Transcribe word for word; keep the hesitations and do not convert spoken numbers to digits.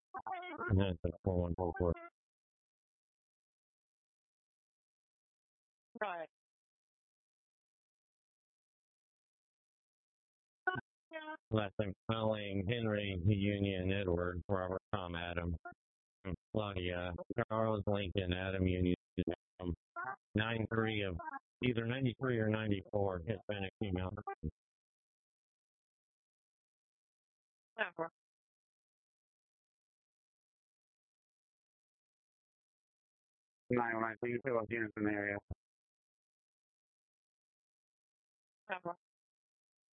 And then it's four one four four. Right. Last name spelling Henry Union Edward Robert Tom Adam Claudia Charles Lincoln Adam Union um, nine three of either ninety three or ninety four Hispanic female. Never. Nine one. So you feel like units in the area. Never.